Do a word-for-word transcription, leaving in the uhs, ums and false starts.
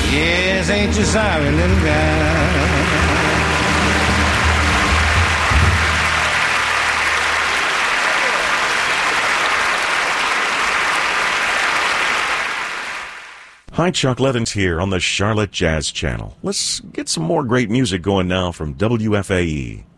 Yes, ain't you sorry, little guy? Hi, Chuck Levins here on the Charlotte Jazz Channel. Let's get some more great music going now from W F A E.